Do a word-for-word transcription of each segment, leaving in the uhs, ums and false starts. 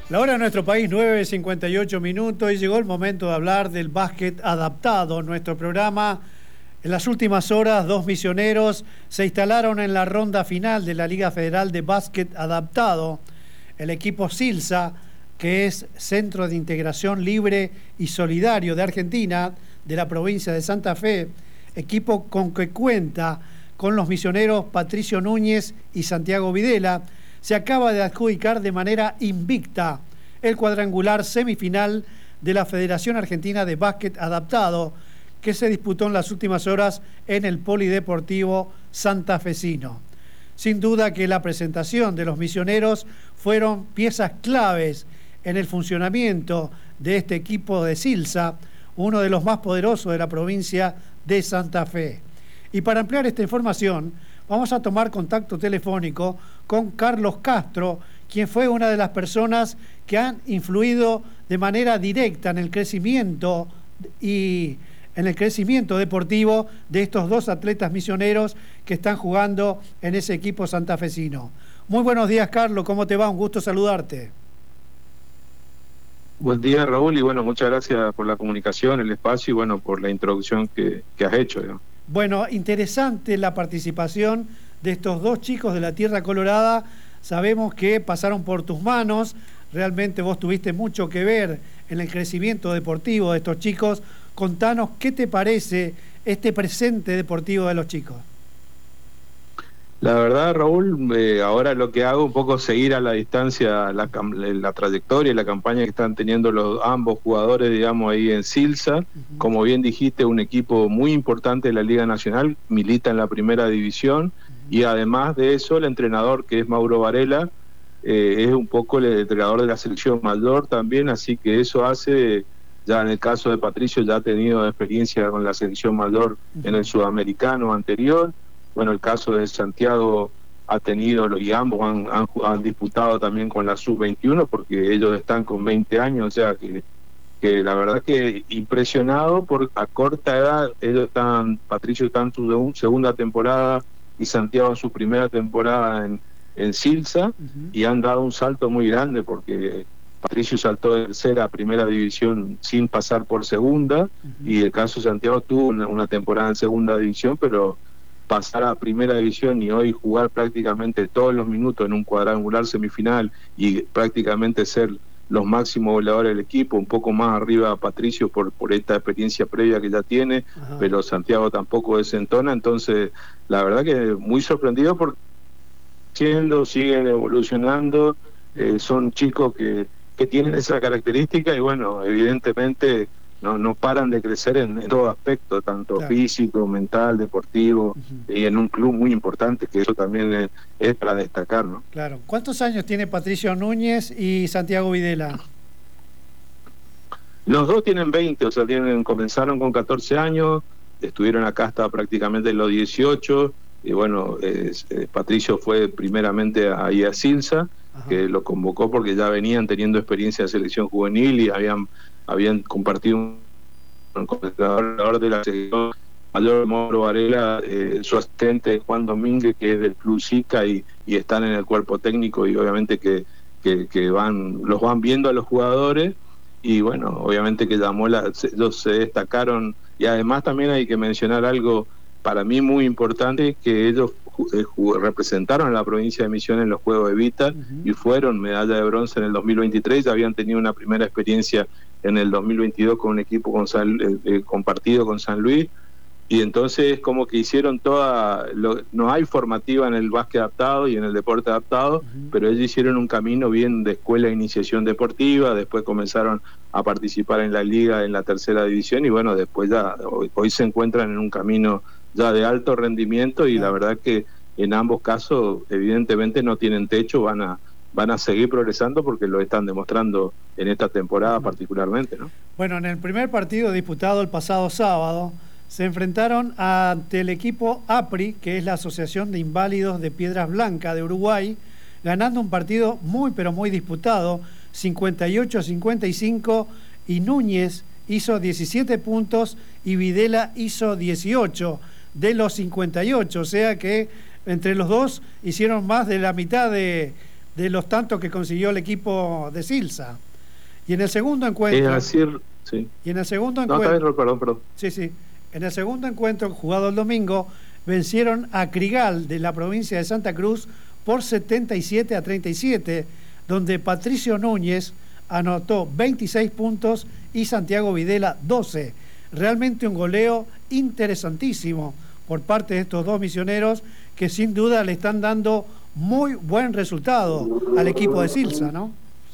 La hora de nuestro país, nueve cincuenta y ocho minutos, y llegó el momento de hablar del básquet adaptado. Nuestro programa, en las últimas horas, dos misioneros se instalaron en la ronda final de la Liga Federal de Básquet Adaptado. El equipo Silsa, que es Centro de Integración Libre y Solidario de Argentina, de la provincia de Santa Fe, equipo con que cuenta con los misioneros Patricio Núñez y Santiago Videla, se acaba de adjudicar de manera invicta el cuadrangular semifinal de la Federación Argentina de Básquet Adaptado, que se disputó en las últimas horas en el Polideportivo santafesino. Sin duda que la presentación de los misioneros fueron piezas claves en el funcionamiento de este equipo de Silsa, uno de los más poderosos de la provincia de Santa Fe. Y para ampliar esta información, vamos a tomar contacto telefónico con Carlos Castro, quien fue una de las personas que han influido de manera directa en el crecimiento y en el crecimiento deportivo de estos dos atletas misioneros que están jugando en ese equipo santafesino. Muy buenos días, Carlos, ¿cómo te va? Un gusto saludarte. Buen día, Raúl, y bueno, muchas gracias por la comunicación, el espacio y bueno, por la introducción que, que has hecho, ¿no? Bueno, interesante la participación de estos dos chicos de la Tierra Colorada. Sabemos que pasaron por tus manos, realmente vos tuviste mucho que ver en el crecimiento deportivo de estos chicos. Contanos qué te parece este presente deportivo de los chicos. La verdad, Raúl, eh, ahora lo que hago un poco es seguir a la distancia la, la trayectoria y la campaña que están teniendo los ambos jugadores, digamos, ahí en Silsa. Uh-huh. Como bien dijiste, un equipo muy importante de la Liga Nacional, milita en la primera división, uh-huh. Y además de eso, el entrenador, que es Mauro Varela, eh, es un poco el entrenador de la selección mayor también, así que eso hace, ya en el caso de Patricio, ya ha tenido experiencia con la selección mayor, uh-huh. En el sudamericano anterior. Bueno, el caso de Santiago ha tenido, y ambos han, han, han disputado también con la sub veintiuno, porque ellos están con veinte años, o sea que, que la verdad que impresionado por a corta edad. Ellos están, Patricio está en su segunda temporada y Santiago en su primera temporada en, en Silsa, uh-huh. Y han dado un salto muy grande, porque Patricio saltó de tercera a primera división sin pasar por segunda, uh-huh. Y el caso de Santiago tuvo una, una temporada en segunda división, pero pasar a primera división y hoy jugar prácticamente todos los minutos en un cuadrangular semifinal y prácticamente ser los máximos goleadores del equipo, un poco más arriba a Patricio por, por esta experiencia previa que ya tiene. Ajá. Pero Santiago tampoco desentona, entonces la verdad que muy sorprendido porque siendo, siguen evolucionando, eh, son chicos que, que tienen esa característica y bueno, evidentemente No, no paran de crecer en, en todo aspecto, tanto claro. Físico, mental, deportivo, uh-huh. Y en un club muy importante, que eso también es, es para destacar, ¿no? Claro. ¿Cuántos años tiene Patricio Núñez y Santiago Videla? Los dos tienen veinte, o sea, tienen, comenzaron con catorce años, estuvieron acá hasta prácticamente los dieciocho, y bueno, eh, eh, Patricio fue primeramente ahí a Silsa, ajá. Que lo convocó porque ya venían teniendo experiencia de selección juvenil y habían habían compartido un, un coordinador de la selección mayor, Mauro Varela, eh, su asistente Juan Domínguez, que es del Club Sica, y, y están en el cuerpo técnico, y obviamente que, que, que van los van viendo a los jugadores, y bueno, obviamente que llamó la, ellos se destacaron, y además también hay que mencionar algo para mí muy importante, que ellos eh, representaron a la provincia de Misiones en los Juegos de Vital, uh-huh. Y fueron medalla de bronce en el dos mil veintitrés, ya habían tenido una primera experiencia en el dos mil veintidós con un equipo con San, eh, eh, compartido con San Luis, y entonces como que hicieron toda, lo, no hay formativa en el básquet adaptado y en el deporte adaptado, uh-huh. Pero ellos hicieron un camino bien de escuela de iniciación deportiva, después comenzaron a participar en la liga en la tercera división, y bueno, después ya hoy, hoy se encuentran en un camino ya de alto rendimiento, y uh-huh. La verdad que en ambos casos evidentemente no tienen techo, van a van a seguir progresando porque lo están demostrando en esta temporada, uh-huh. Particularmente, ¿no? Bueno, en el primer partido disputado el pasado sábado se enfrentaron ante el equipo APRI, que es la Asociación de Inválidos de Piedras Blancas de Uruguay, ganando un partido muy pero muy disputado, cincuenta y ocho a cincuenta y cinco, y Núñez hizo diecisiete puntos y Videla hizo dieciocho de los cincuenta y ocho, o sea que entre los dos hicieron más de la mitad de de los tantos que consiguió el equipo de Silsa. Y en el segundo encuentro... Es decir, sí. Y en el segundo No, encuentro... está bien, perdón, perdón. Sí, sí. En el segundo encuentro, jugado el domingo, vencieron a Crigal de la provincia de Santa Cruz por setenta y siete a treinta y siete, donde Patricio Núñez anotó veintiséis puntos y Santiago Videla doce. Realmente un goleo interesantísimo por parte de estos dos misioneros que sin duda le están dando muy buen resultado al equipo de Silsa, ¿no?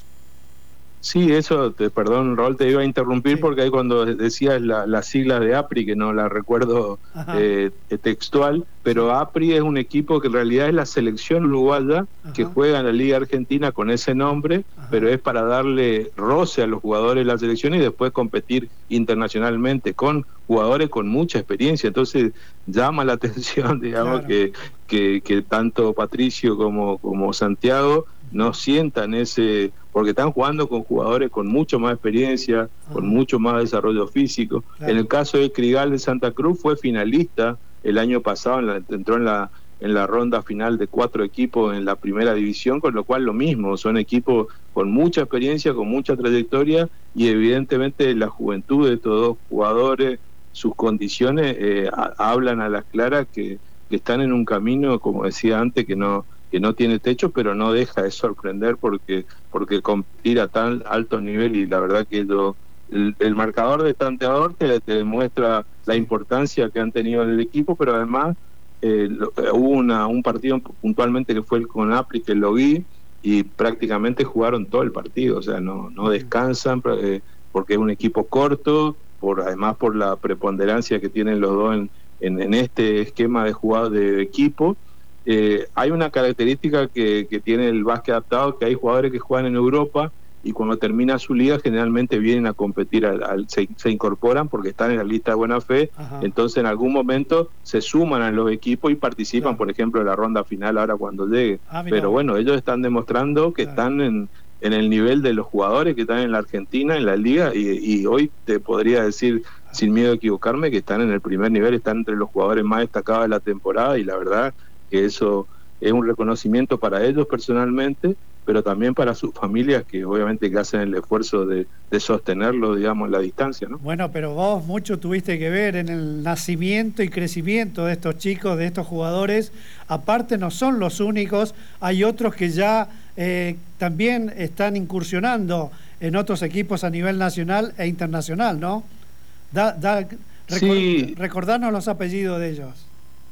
Sí, eso, te, perdón, Raúl, te iba a interrumpir, sí, porque ahí cuando decías la, las siglas de APRI, que no la recuerdo eh, textual, pero sí. APRI es un equipo que en realidad es la selección uruguaya, ajá, que juega en la Liga Argentina con ese nombre, ajá, pero es para darle roce a los jugadores de la selección y después competir internacionalmente con jugadores con mucha experiencia. Entonces llama la atención, digamos, claro, que, que, que tanto Patricio como, como Santiago no sientan ese, porque están jugando con jugadores con mucho más experiencia, ah, con mucho más desarrollo físico. Claro. En el caso de Crigal de Santa Cruz fue finalista el año pasado, en la, entró en la en la ronda final de cuatro equipos en la primera división, con lo cual lo mismo, son equipos con mucha experiencia, con mucha trayectoria, y evidentemente la juventud de estos dos jugadores, sus condiciones, eh, a, hablan a las claras que, que están en un camino, como decía antes, que no que no tiene techo, pero no deja de sorprender porque porque competir a tan alto nivel, y la verdad que lo, el, el marcador de tanteador te, te demuestra la importancia que han tenido en el equipo, pero además eh, lo, hubo una, un partido puntualmente que fue el con APRI, que lo vi, y prácticamente jugaron todo el partido, o sea, no, no descansan, eh, porque es un equipo corto, por además por la preponderancia que tienen los dos en, en, en este esquema de jugado de equipo. Eh, hay una característica que, que tiene el básquet adaptado, que hay jugadores que juegan en Europa y cuando termina su liga generalmente vienen a competir, al, al, se, se incorporan porque están en la lista de buena fe. Ajá. Entonces en algún momento se suman a los equipos y participan, claro, por ejemplo, en la ronda final ahora cuando llegue. Ah, pero bueno, ellos están demostrando que, claro, están en, en el nivel de los jugadores que están en la Argentina, en la liga, y, y hoy te podría decir, sin miedo a equivocarme, que están en el primer nivel, están entre los jugadores más destacados de la temporada, y la verdad que eso es un reconocimiento para ellos personalmente, pero también para sus familias, que obviamente que hacen el esfuerzo de, de sostenerlo, digamos, en la distancia, ¿no? Bueno, pero vos mucho tuviste que ver en el nacimiento y crecimiento de estos chicos, de estos jugadores. Aparte no son los únicos, hay otros que ya eh, también están incursionando en otros equipos a nivel nacional e internacional, ¿no? Da, da, recor- sí. Recordarnos los apellidos de ellos.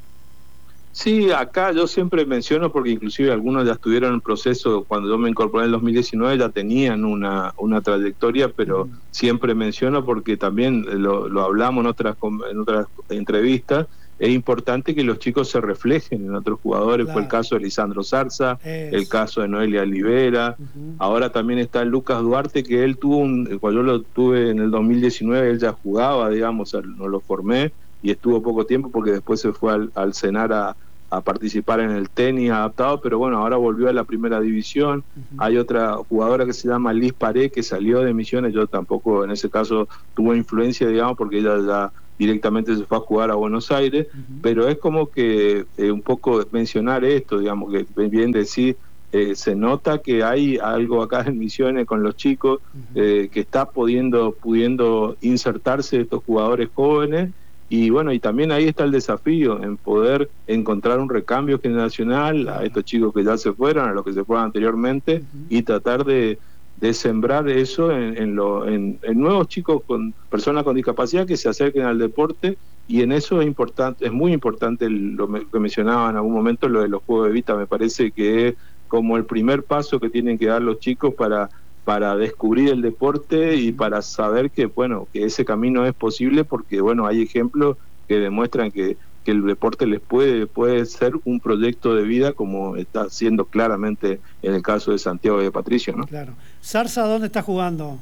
Sí, acá yo siempre menciono, porque inclusive algunos ya estuvieron en proceso, cuando yo me incorporé en el dos mil diecinueve ya tenían una, una trayectoria, pero mm. siempre menciono porque también lo, lo hablamos en otras, en otras entrevistas, es importante que los chicos se reflejen en otros jugadores. Claro. Fue el caso de Lisandro Zarza, es. el caso de Noelia Olivera, uh-huh. ahora también está Lucas Duarte, que él tuvo, un, cuando yo lo tuve en el dos mil diecinueve, él ya jugaba, digamos, no lo formé, y estuvo poco tiempo porque después se fue al, al Senar a, a participar en el tenis adaptado, pero bueno, ahora volvió a la primera división. Uh-huh. Hay otra jugadora que se llama Liz Paré, que salió de Misiones, yo tampoco en ese caso tuvo influencia, digamos, porque ella ya directamente se fue a jugar a Buenos Aires, uh-huh. pero es como que eh, un poco mencionar esto, digamos, que bien decir, eh, se nota que hay algo acá en Misiones con los chicos, uh-huh. eh, que está pudiendo, pudiendo insertarse estos jugadores jóvenes. Y bueno, y también ahí está el desafío en poder encontrar un recambio generacional a estos chicos que ya se fueron, a los que se fueron anteriormente, uh-huh. y tratar de, de sembrar eso en, en, lo, en, en nuevos chicos, con personas con discapacidad que se acerquen al deporte. Y en eso es importante, es muy importante lo que mencionaba en algún momento, lo de los juegos de vista. Me parece que es como el primer paso que tienen que dar los chicos para para descubrir el deporte y para saber que, bueno, que ese camino es posible, porque, bueno, hay ejemplos que demuestran que, que el deporte les puede, puede ser un proyecto de vida, como está siendo claramente en el caso de Santiago y de Patricio, ¿no? Claro. ¿Zarza dónde está jugando?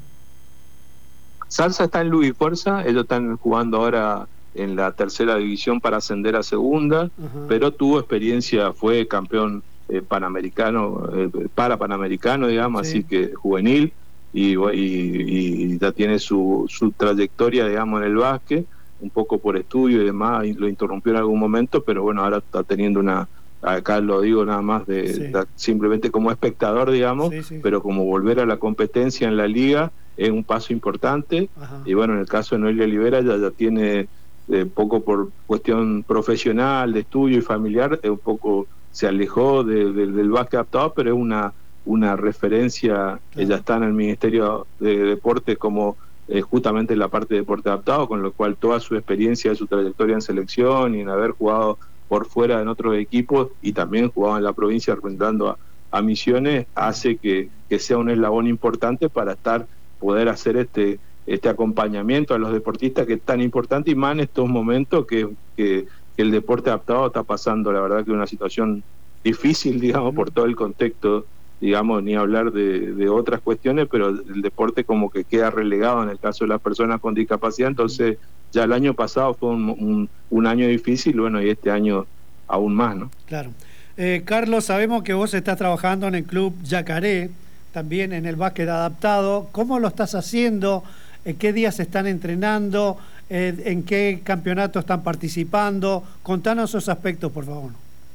Zarza está en Luis Fuerza, ellos están jugando ahora en la tercera división para ascender a segunda, uh-huh. pero tuvo experiencia, fue campeón Eh, panamericano, eh, para panamericano, digamos, sí. así que juvenil, y, y, y ya tiene su, su trayectoria, digamos, en el básquet, un poco por estudio y demás, y lo interrumpió en algún momento, pero bueno, ahora está teniendo una, acá lo digo nada más de, Sí. de simplemente como espectador, digamos, Sí, sí. pero como volver a la competencia en la liga es un paso importante. Ajá. Y bueno, en el caso de Noelia Olivera ya, ya tiene eh, poco por cuestión profesional, de estudio y familiar, eh, un poco se alejó de, de, del básquet adaptado, pero es una, una referencia, Claro. ella está en el Ministerio de Deportes como eh, justamente en la parte de deporte adaptado, con lo cual toda su experiencia, su trayectoria en selección y en haber jugado por fuera en otros equipos y también jugado en la provincia representando a, a Misiones, hace que, que sea un eslabón importante para estar poder hacer este este acompañamiento a los deportistas que es tan importante, y más en estos momentos que, que, que el deporte adaptado está pasando, la verdad que es una situación difícil, digamos, por todo el contexto, digamos, ni hablar de, de otras cuestiones, pero el deporte como que queda relegado en el caso de las personas con discapacidad. Entonces ya el año pasado fue un, un, un año difícil, bueno, y este año aún más, ¿no? Claro. Eh, Carlos, sabemos que vos estás trabajando en el Club Yacaré, también en el básquet adaptado. ¿Cómo lo estás haciendo? ¿En qué días están entrenando? Eh, ¿En qué campeonato están participando? Contanos esos aspectos, por favor.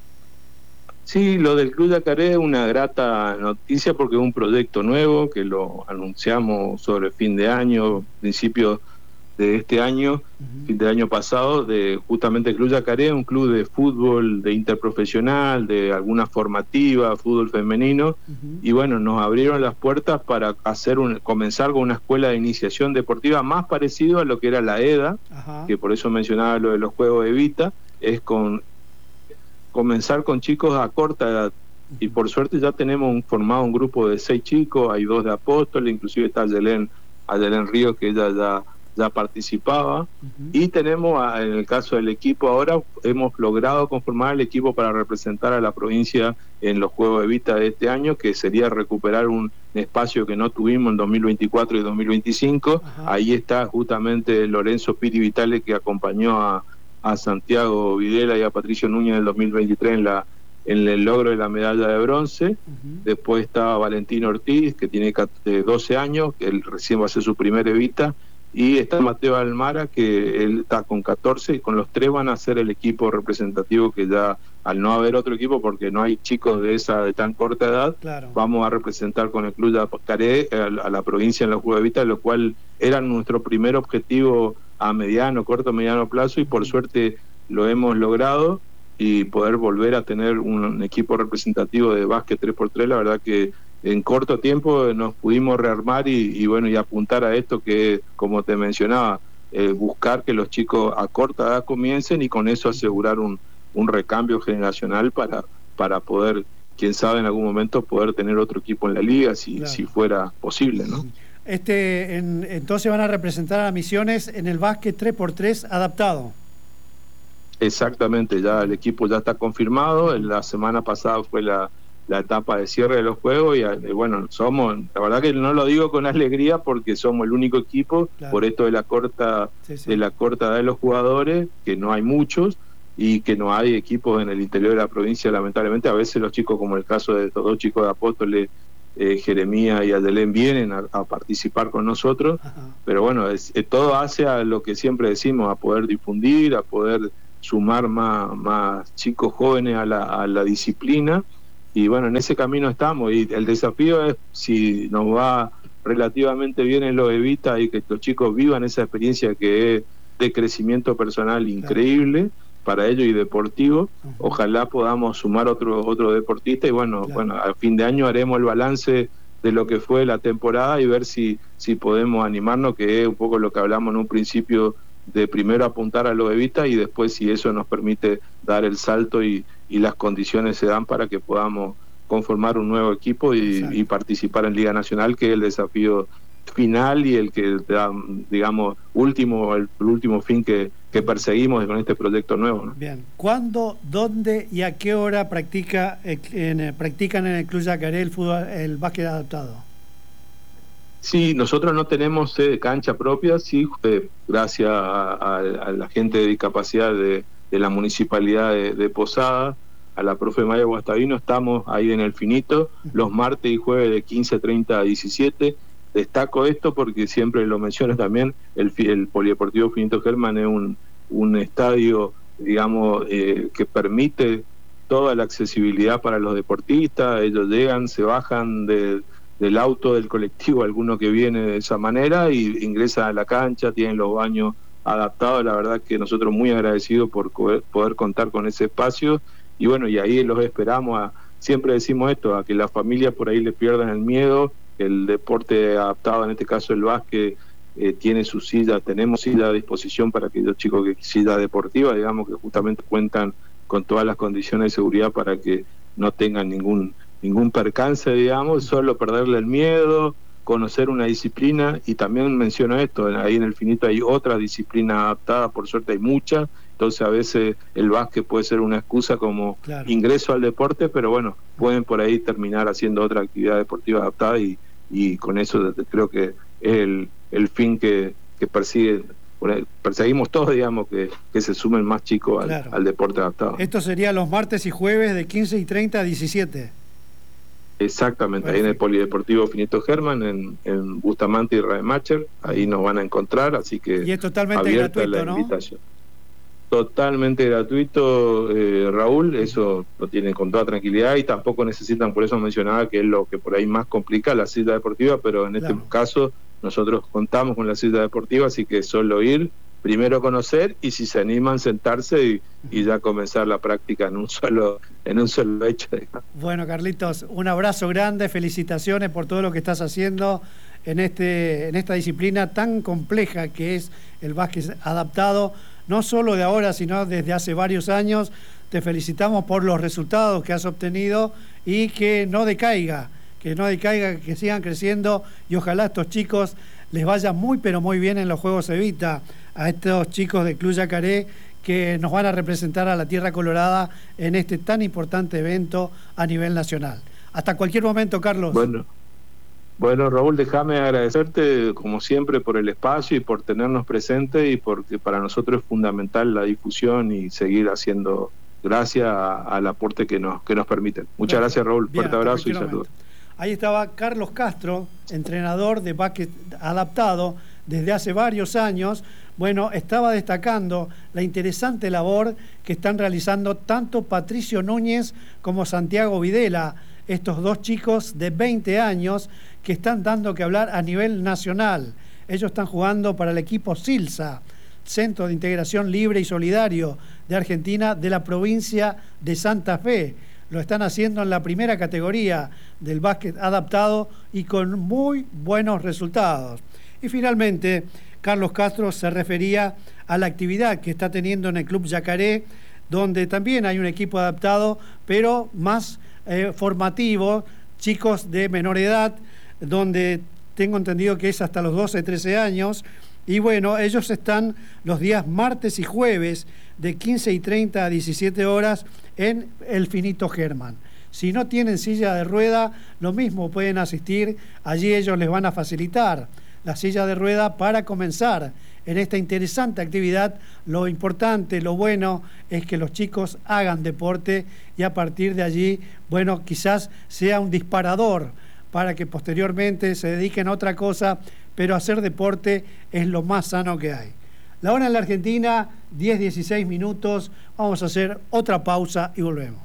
Sí, lo del Club Yacaré es una grata noticia porque es un proyecto nuevo que lo anunciamos sobre fin de año, principio de este año, uh-huh. fin de año pasado, de justamente el Club Yacaré, un club de fútbol de interprofesional, de alguna formativa, fútbol femenino, uh-huh. y bueno, nos abrieron las puertas para hacer un, comenzar con una escuela de iniciación deportiva más parecido a lo que era la EDA, uh-huh. que por eso mencionaba lo de los Juegos Evita, es con comenzar con chicos a corta edad, uh-huh. y por suerte ya tenemos un, formado un grupo de seis chicos, hay dos de Apóstoles, inclusive está Ayelén, Ayelén Ríos, que ella ya ya participaba, uh-huh. y tenemos, en el caso del equipo ahora, hemos logrado conformar el equipo para representar a la provincia en los Juegos Evita de este año, que sería recuperar un espacio que no tuvimos en dos mil veinticuatro y dos mil veinticinco. Uh-huh. Ahí está justamente Lorenzo Piri Vitale, que acompañó a, a Santiago Videla y a Patricio Núñez en el dos mil veintitrés en la en el logro de la medalla de bronce. Uh-huh. Después estaba Valentín Ortiz, que tiene doce años, que él recién va a hacer su primer Evita, y está Mateo Almara, que él está con catorce, y con los tres van a ser el equipo representativo, que ya al no haber otro equipo, porque no hay chicos de esa de tan corta edad, claro. vamos a representar con el Club Yacaré a, a la provincia en los Juegos Evita, lo cual era nuestro primer objetivo a mediano, corto, mediano plazo, y por suerte lo hemos logrado, y poder volver a tener un, un equipo representativo de básquet tres por tres, la verdad que en corto tiempo nos pudimos rearmar y, y bueno, y apuntar a esto que, como te mencionaba, eh, buscar que los chicos a corta edad comiencen y con eso asegurar un, un recambio generacional para, para poder, quién sabe, en algún momento poder tener otro equipo en la liga, si, claro. si fuera posible, ¿no? Este, en, entonces van a representar a Misiones en el básquet tres por tres adaptado. Exactamente, ya el equipo ya está confirmado. La semana pasada fue la la etapa de cierre de los juegos y, y bueno, somos, la verdad que no lo digo con alegría porque somos el único equipo, claro. por esto de la corta sí, sí. de la corta edad de los jugadores, que no hay muchos y que no hay equipos en el interior de la provincia, lamentablemente. A veces los chicos, como el caso de estos dos chicos de Apóstoles, eh, Jeremías y Adelén, vienen a, a participar con nosotros. Ajá. Pero bueno, es, es, todo hace a lo que siempre decimos, a poder difundir, a poder sumar más, más chicos jóvenes a la, a la disciplina. Y bueno, en ese camino estamos, y el desafío es, si nos va relativamente bien en los Evita y que los chicos vivan esa experiencia que es de crecimiento personal increíble, claro. para ellos y deportivo, uh-huh. ojalá podamos sumar otro otro deportista y bueno, claro. bueno, a fin de año haremos el balance de lo que fue la temporada y ver si, si podemos animarnos, que es un poco lo que hablamos en un principio, de primero apuntar a los Evita y después si eso nos permite dar el salto y, y las condiciones se dan para que podamos conformar un nuevo equipo y, y participar en Liga Nacional, que es el desafío final y el que da, digamos, último, el, el último fin que, que perseguimos con este proyecto nuevo, ¿no? Bien, ¿cuándo, dónde y a qué hora practica en, practican en el Club Yacaré el fútbol, el básquet adaptado? Sí, nosotros no tenemos eh, cancha propia, sí, eh, gracias a, a, a la gente de discapacidad de, de la municipalidad de, de Posada, a la profe Maya Guastavino, estamos ahí en el Finito, los martes y jueves de quince treinta a diecisiete. Destaco esto porque siempre lo menciono también, el, el Polideportivo Finito Germán es un, un estadio, digamos, eh, que permite toda la accesibilidad para los deportistas. Ellos llegan, se bajan de, del auto, del colectivo, alguno que viene de esa manera, y ingresan a la cancha, tienen los baños adaptados. La verdad que nosotros muy agradecidos por poder, poder contar con ese espacio, y bueno, y ahí los esperamos a, siempre decimos esto, a que las familias por ahí le pierdan el miedo, que el deporte adaptado, en este caso el básquet, eh, tiene su silla, tenemos silla a disposición para aquellos chicos que silla deportiva, digamos, que justamente cuentan con todas las condiciones de seguridad para que no tengan ningún ningún percance, digamos, solo perderle el miedo, conocer una disciplina. Y también menciono esto, ahí en el Finito hay otra disciplina adaptada, por suerte hay muchas, entonces a veces el básquet puede ser una excusa como claro. ingreso al deporte, pero bueno, pueden por ahí terminar haciendo otra actividad deportiva adaptada, y, y con eso creo que es el, el fin que, que persigue, perseguimos todos, digamos, que, que se sumen más chicos al, claro. al deporte adaptado. Esto sería los martes y jueves de quince y treinta a diecisiete. Exactamente, perfecto. Ahí en el Polideportivo Finito Germán, en, en Bustamante y Rademacher, ahí nos van a encontrar, así que y es totalmente gratuito, la ¿no? invitación. Totalmente gratuito, eh, Raúl, eso lo tienen con toda tranquilidad, y tampoco necesitan, por eso mencionaba que es lo que por ahí más complica la cita deportiva, pero en este claro. caso nosotros contamos con la cita deportiva, así que solo ir, primero conocer, y si se animan, sentarse y, y ya comenzar la práctica en un solo en un solo hecho. Bueno, Carlitos, un abrazo grande, felicitaciones por todo lo que estás haciendo en este en esta disciplina tan compleja que es el básquet adaptado, no solo de ahora, sino desde hace varios años. Te felicitamos por los resultados que has obtenido, y que no decaiga, que no decaiga, que sigan creciendo, y ojalá a estos chicos les vaya muy pero muy bien en los Juegos Evita, a estos chicos de Club Yacaré que nos van a representar a la Tierra Colorada en este tan importante evento a nivel nacional. Hasta cualquier momento, Carlos. Bueno, bueno, Raúl, déjame agradecerte como siempre por el espacio y por tenernos presentes, y porque para nosotros es fundamental la difusión y seguir haciendo gracias a, al aporte que nos, que nos permiten. Muchas bueno, gracias, Raúl. Fuerte abrazo y saludos. Ahí estaba Carlos Castro, entrenador de básquet adaptado desde hace varios años. Bueno, estaba destacando la interesante labor que están realizando tanto Patricio Núñez como Santiago Videla, estos dos chicos de veinte años que están dando que hablar a nivel nacional. Ellos están jugando para el equipo Silsa, Centro de Integración Libre y Solidario de Argentina, de la provincia de Santa Fe. Lo están haciendo en la primera categoría del básquet adaptado y con muy buenos resultados. Y finalmente, Carlos Castro se refería a la actividad que está teniendo en el Club Yacaré, donde también hay un equipo adaptado, pero más eh, formativo, chicos de menor edad, donde tengo entendido que es hasta los doce, trece años. Y bueno, ellos están los días martes y jueves de quince y treinta a diecisiete horas en el Finito Germán. Si no tienen silla de rueda, lo mismo pueden asistir, allí ellos les van a facilitar la silla de rueda para comenzar en esta interesante actividad. Lo importante, lo bueno, es que los chicos hagan deporte, y a partir de allí, bueno, quizás sea un disparador para que posteriormente se dediquen a otra cosa, pero hacer deporte es lo más sano que hay. La hora en la Argentina, diez, dieciséis minutos. Vamos a hacer otra pausa y volvemos.